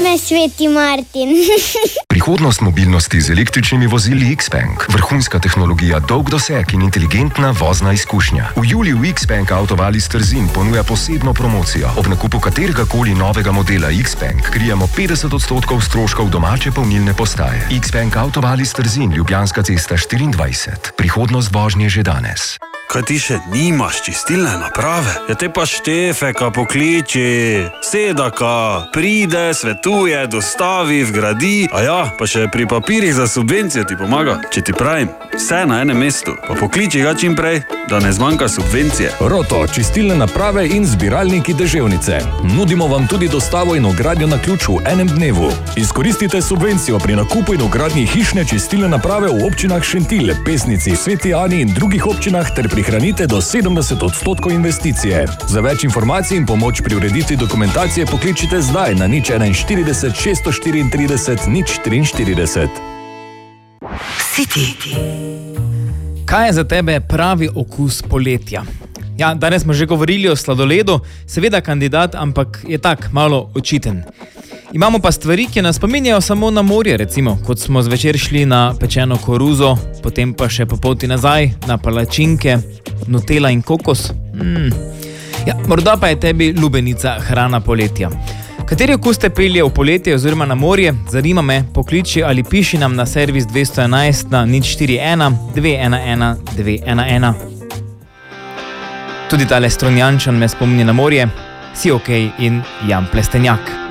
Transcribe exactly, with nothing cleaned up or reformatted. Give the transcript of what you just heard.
ime Sveti Martin. Prihodnost mobilnosti z električnimi vozili Xpeng. Vrhunska tehnologija, dolg doseg in inteligentna vozna izkušnja. V juliju Xpeng Autovalis Trzin ponuja posebno promocijo. Ob nakupu katerega koli novega modela Xpeng krijemo petdeset odstotkov stroškov domače polnilne postaje. Xpeng Autovalis Trzin, Ljubljanska cesta štiriindvajset. Prihodnost vožnje že danes. Kaj ti še nimaš čistilne naprave? Ja te pa Štefeka pokliči, Sedaka, pride, svetuje, dostavi, vgradi, a ja, pa še pri papirjih za subvencijo ti pomaga. Če ti pravim, vse na enem mestu, pa pokliči ga čim prej, da ne zmanjka subvencije. Roto, čistilne naprave in zbiralniki deževnice. Nudimo vam tudi dostavo in ogradnjo na ključ v enem dnevu. Izkoristite subvencijo pri nakupu in ogradnji hišne čistilne naprave v občinah Šentilj, Pesnici, Sveti Ani in drugih občinah ter prihranite do sedemdeset odstotkov investicije. Za več informacij in pomoč pri ureditvi dokumentacije pokličite zdaj na nič enainštirideset šeststo štiriintrideset nič triinštirideset. City. Kaj je za tebe pravi okus poletja? Ja, danes smo že govorili o sladoledu, seveda kandidat, ampak je tak malo očiten. Imamo pa stvari, ki nas spominjajo samo na morje, recimo, kot smo zvečer šli na pečeno koruzo, potem pa še po poti nazaj na palačinke, nutella in kokos. Mm. Ja, morda pa je tebi lubenica hrana poletja. Kateri okus te pelje v poletje oziroma na morje? Zanima me, pokliči ali piši nam na servis dvesto enajst na nič štiri ena dve ena ena dve ena ena. Tudi tale Strunjančan me spomni na morje, Si okej in Jan Plestenjak.